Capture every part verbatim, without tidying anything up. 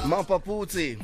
Mapaputsi.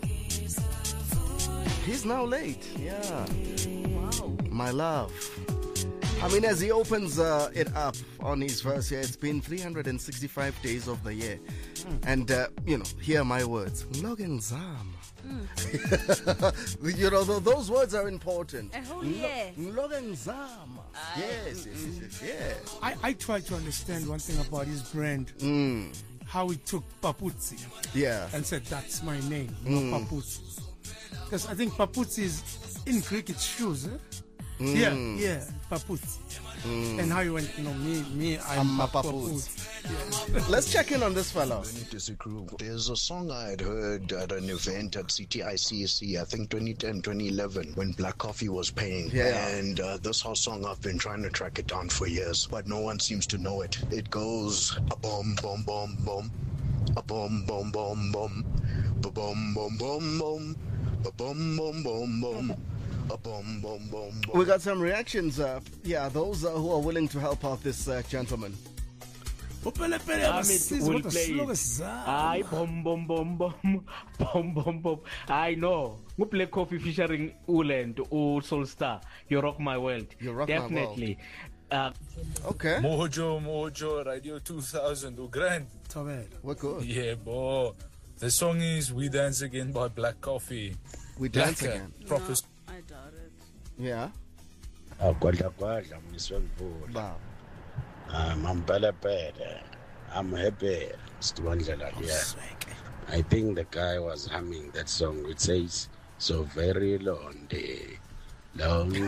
He's now late. Yeah. Wow. My love. I mean, as he opens uh, it up on his verse here, it's been three hundred sixty-five days of the year. Mm. And, uh, you know, hear my words. Logan Zam. Mm. You know, th- those words are important. A whole year. Logan Zam. Yes, yes, yes, yes, yes. I, I try to understand one thing about his brand. Mm. How he took Paputsi. Yeah. And said, that's my name, Mm. not Paputsi. Because I think Paputsi is in Greek, it's shoes. Eh? Mm. Yeah, yeah, Paputsi. Mm. And how you went, you know, me, me, I'm, I'm Paputsi. Yeah. Let's check in on this fellow. There's a song I had heard at an event at C T I C C, I think twenty ten, twenty eleven, when Black Coffee was paying. Yeah. And uh, this whole song, I've been trying to track it down for years, but no one seems to know it. It goes a boom, boom, boom, boom, a boom, boom, boom, boom, ba boom, boom, boom, boom, ba boom, boom, boom, boom. A boom, boom, boom, boom. We got some reactions. Uh, yeah, those uh, who are willing to help out this uh, gentleman. Amit will play it. Ay, bom, bom, bom, bom, bom, bom, bom. I know. We play Coffee featuring Uland or Soulstar. You rock my world. You rock Definitely. my world. Uh, okay. Mojo, Mojo, Radio two thousand. Oh, grand. We're good. Yeah, boy. The song is We Dance Again by Black Coffee. We Dance Blacker, Again. Proper. No, I doubt it. Yeah. Kwadla kwadla mniswemvula. Wow. Um, I'm better better. I'm happy. Stwandlela, yeah. I think the guy was humming that song. It says, so very lonely. Lonely.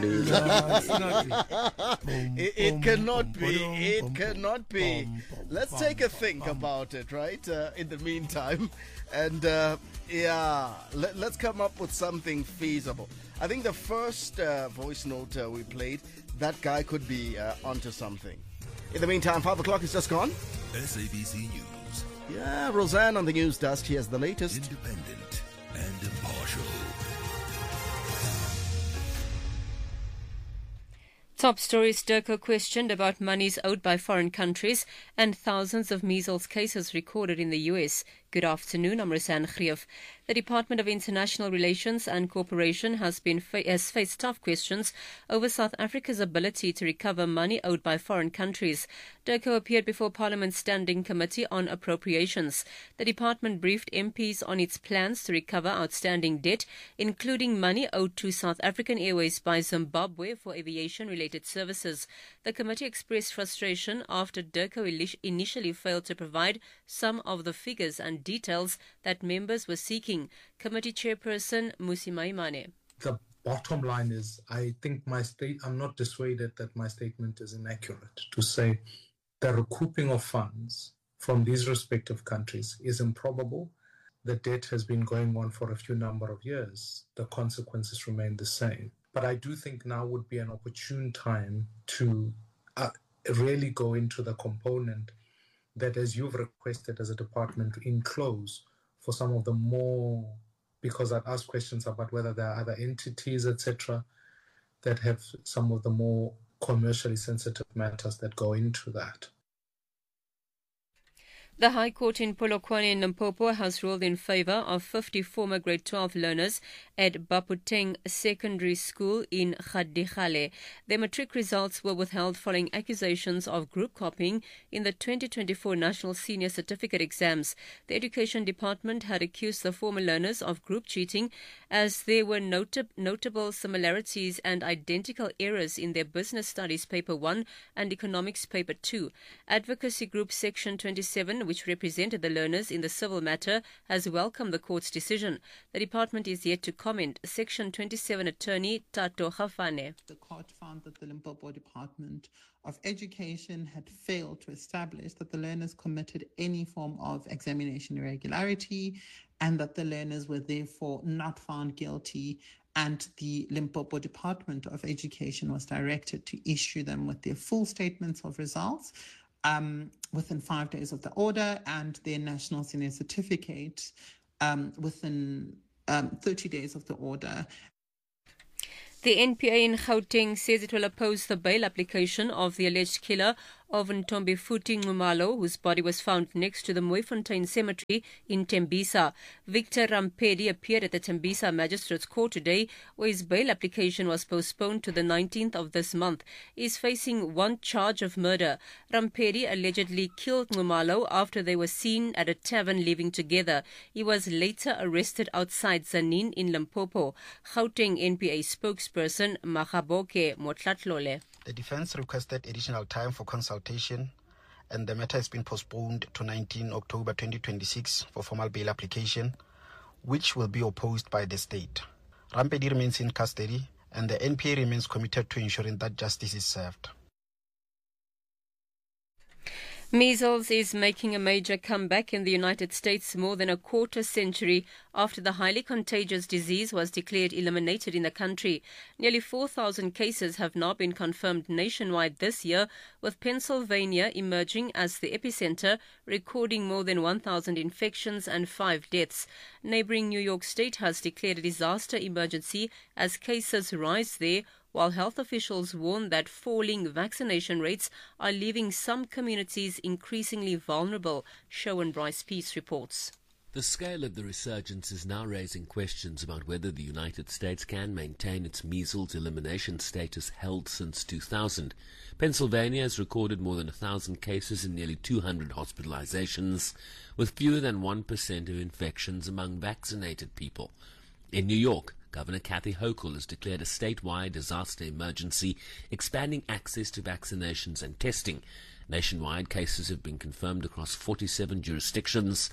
it, it cannot be. It cannot be. Let's take a think about it, right? Uh, in the meantime. And uh, yeah, let, let's come up with something feasible. I think the first uh, voice note uh, we played, that guy could be uh, onto something. In the meantime, five o'clock is just gone. S A B C News. Yeah, Roseanne on the news desk. He has the latest. Independent and impartial. Top stories: Durko questioned about monies owed by foreign countries and thousands of measles cases recorded in the U S. Good afternoon, I'm Roseanne Greef. The Department of International Relations and Cooperation has been fa- has faced tough questions over South Africa's ability to recover money owed by foreign countries. Durko appeared before Parliament's Standing Committee on Appropriations. The department briefed M Ps on its plans to recover outstanding debt, including money owed to South African Airways by Zimbabwe for aviation-related services. The committee expressed frustration after Durko initially failed to provide some of the figures and details that members were seeking. Committee Chairperson Musi Maimane. The bottom line is, I think my state, I'm not dissuaded that my statement is inaccurate to say the recouping of funds from these respective countries is improbable. The debt has been going on for a few number of years. The consequences remain the same. But I do think now would be an opportune time to uh, really go into the component that, as you've requested as a department, to enclose for some of the more, because I've asked questions about whether there are other entities, et cetera, that have some of the more commercially sensitive matters that go into that. The High Court in Polokwane in Limpopo has ruled in favour of fifty former grade twelve learners at Baputeng Secondary School in Khadikale. Their matric results were withheld following accusations of group copying in the twenty twenty-four National Senior Certificate exams. The Education Department had accused the former learners of group cheating as there were nota- notable similarities and identical errors in their Business Studies Paper one and Economics Paper two. Advocacy Group Section twenty-seven, which represented the learners in the civil matter, has welcomed the court's decision. The department is yet to comment. Section twenty-seven attorney Tato Khafane. The court found that the Limpopo Department of Education had failed to establish that the learners committed any form of examination irregularity and that the learners were therefore not found guilty, and the Limpopo Department of Education was directed to issue them with their full statements of results Um, within five days of the order and their national senior certificate um, within um, thirty days of the order. The N P A in Gauteng says it will oppose the bail application of the alleged killer of Ntombifuthi Nxumalo, whose body was found next to the Mooifontein Cemetery in Tembisa. Victor Rampedi appeared at the Tembisa Magistrates Court today, where his bail application was postponed to the nineteenth of this month. He is facing one charge of murder. Rampedi allegedly killed Nxumalo after they were seen at a tavern living together. He was later arrested outside Zanin in Limpopo. Gauteng N P A spokesperson Magaboke Motlatlole. The defense requested additional time for consultation, and the matter has been postponed to nineteenth of October twenty twenty-six for formal bail application, which will be opposed by the state. Rampedi remains in custody, and the N P A remains committed to ensuring that justice is served. Measles is making a major comeback in the United States more than a quarter century after the highly contagious disease was declared eliminated in the country. Nearly four thousand cases have now been confirmed nationwide this year, with Pennsylvania emerging as the epicenter, recording more than one thousand infections and five deaths. Neighboring New York State has declared a disaster emergency as cases rise there, while health officials warn that falling vaccination rates are leaving some communities increasingly vulnerable. Showan Bryce Peace reports. The scale of the resurgence is now raising questions about whether the United States can maintain its measles elimination status held since two thousand. Pennsylvania has recorded more than one thousand cases and nearly two hundred hospitalizations, with fewer than one percent of infections among vaccinated people. In New York, Governor Kathy Hochul has declared a statewide disaster emergency, expanding access to vaccinations and testing. Nationwide, cases have been confirmed across forty-seven jurisdictions.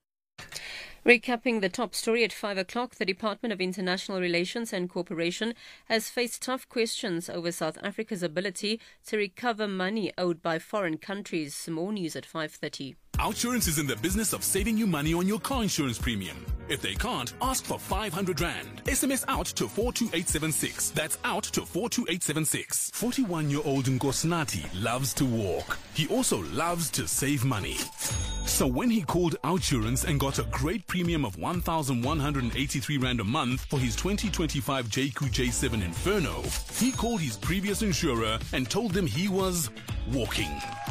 Recapping the top story at five o'clock, the Department of International Relations and Cooperation has faced tough questions over South Africa's ability to recover money owed by foreign countries. More news at five thirty. Outsurance is in the business of saving you money on your car insurance premium. If they can't, ask for five hundred rand. S M S out to four two eight seven six. That's out to four two eight seven six. forty-one-year-old Nkosnati loves to walk. He also loves to save money. So when he called Outsurance and got a great premium of one thousand one hundred eighty-three rand a month for his twenty twenty-five J Q J seven Inferno, he called his previous insurer and told them he was walking.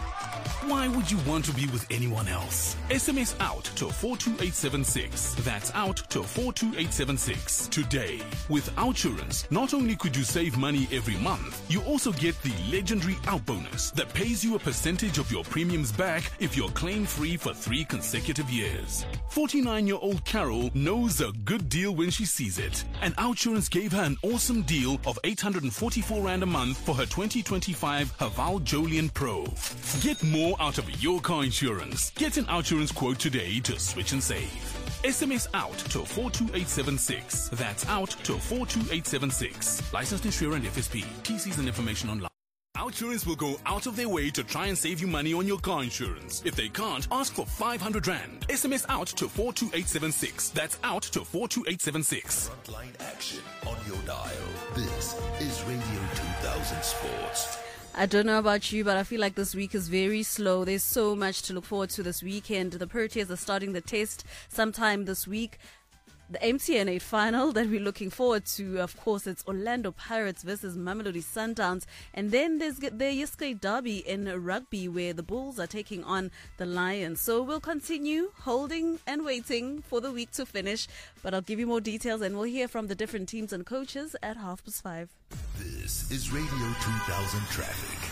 Why would you want to be with anyone else? S M S out to four two eight seven six. That's out to four two eight seven six. Today, with Outsurance, not only could you save money every month, you also get the legendary Out Bonus that pays you a percentage of your premiums back if you're claim-free for three consecutive years. forty-nine-year-old Carol knows a good deal when she sees it, and Outsurance gave her an awesome deal of eight hundred forty-four rand a month for her twenty twenty-five Haval Jolien Pro. Get more out of your car insurance. Get an Outsurance quote today to switch and save. S M S out to four two eight seven six. That's out to four two eight seven six. Licensed insurer and F S P. T Cs and information online. Outsurance will go out of their way to try and save you money on your car insurance. If they can't, ask for five hundred rand. S M S out to four two eight seven six. That's out to four two eight seven six. Frontline action on your dial. This is Radio two thousand Sports. I don't know about you, but I feel like this week is very slow. There's so much to look forward to this weekend. The Proteas are starting the test sometime this week. The M T N eight final that we're looking forward to, of course, it's Orlando Pirates versus Mamelodi Sundowns. And then there's the Yiskay Derby in rugby where the Bulls are taking on the Lions. So we'll continue holding and waiting for the week to finish. But I'll give you more details and we'll hear from the different teams and coaches at half past five. This is Radio two thousand Traffic.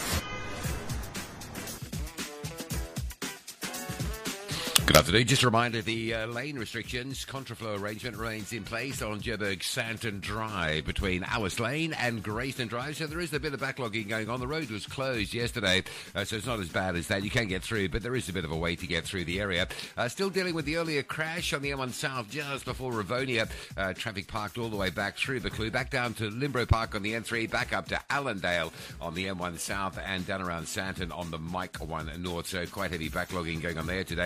Good afternoon. Just a reminder, the uh, lane restrictions, contraflow arrangement remains in place on Joburg Santon Drive between Ours Lane and Grayston Drive. So there is a bit of backlogging going on. The road was closed yesterday, uh, so it's not as bad as that. You can get through, but there is a bit of a way to get through the area. Uh, still dealing with the earlier crash on the M one South just before Rivonia. Uh, traffic parked all the way back through Buccleuch, back down to Limbro Park on the N three, back up to Allendale on the M one South, and down around Santon on the Mike one North. So quite heavy backlogging going on there today. Uh,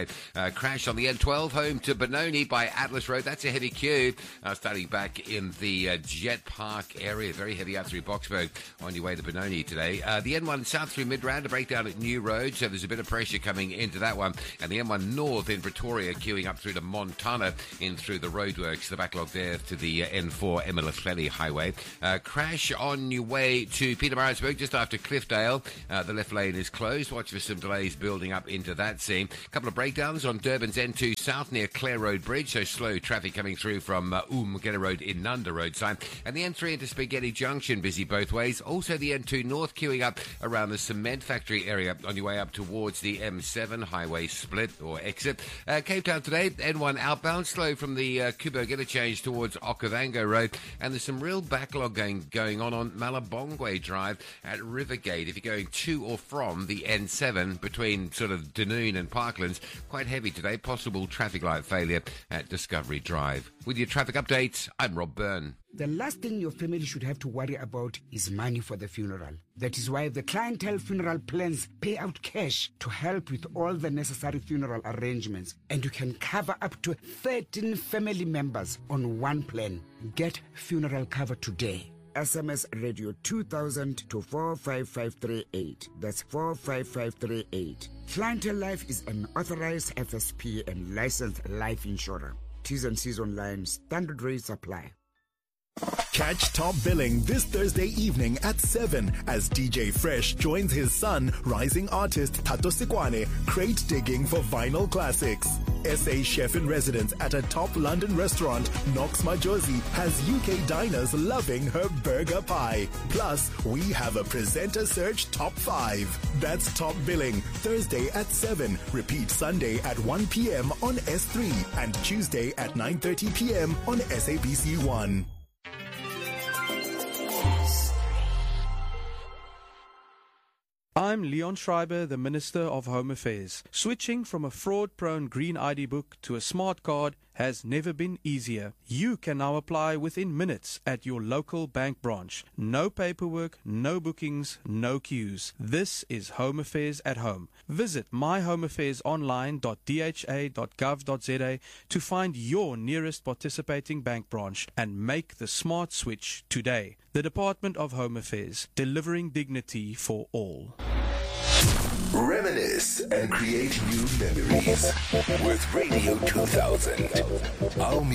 crash on the N twelve home to Benoni by Atlas Road. That's a heavy queue. Uh, starting back in the uh, Jet Park area. Very heavy out through Boksburg on your way to Benoni today. Uh, the N one south through Midrand, a breakdown at New Road. So there's a bit of pressure coming into that one. And the N one north in Pretoria queuing up through to Montana in through the roadworks. The backlog there to the uh, N four Emelafleli Highway. Uh, crash on your way to Pietermaritzburg just after Cliffdale. Uh, the left lane is closed. Watch for some delays building up into that scene. A couple of breakdowns on Durban's N two south near Clare Road Bridge, so slow traffic coming through from uh, Umgena Road in Nanda roadside. And the N three into Spaghetti Junction, busy both ways. Also the N two north queuing up around the cement factory area on your way up towards the M seven highway split or exit. Uh, Cape Town today, N one outbound, slow from the uh, Kuberg interchange towards Okavango Road. And there's some real backlog going, going on on Malabongwe Drive at Rivergate. If you're going to or from the N seven between sort of Dunoon and Parklands, quite heavy today. Possible traffic light failure at Discovery Drive. With your traffic updates, I'm Rob Byrne. The last thing your family should have to worry about is money for the funeral. That is why the Clientele Funeral Plans pay out cash to help with all the necessary funeral arrangements. And you can cover up to thirteen family members on one plan. Get funeral cover today. S M S radio two thousand to four five five three eight. That's four five five three eight. Clientele Life is an authorized F S P and licensed life insurer. T's and C's online. Standard rates apply. Catch Top Billing this Thursday evening at seven as D J Fresh joins his son, rising artist Tato Sikwane, crate digging for vinyl classics. S A chef in residence at a top London restaurant, Knox Majosi, has U K diners loving her burger pie. Plus, we have a presenter search top five. That's Top Billing, Thursday at seven. Repeat Sunday at one p.m. on S three and Tuesday at nine thirty p.m. on S A B C one. I'm Leon Schreiber, the Minister of Home Affairs. Switching from a fraud-prone green I D book to a smart card has never been easier. You can now apply within minutes at your local bank branch. No paperwork, no bookings, no queues. This is Home Affairs at Home. Visit my home affairs online dot d h a dot gov dot z a to find your nearest participating bank branch and make the smart switch today. The Department of Home Affairs, delivering dignity for all. Reminisce and create new memories with Radio two thousand. Our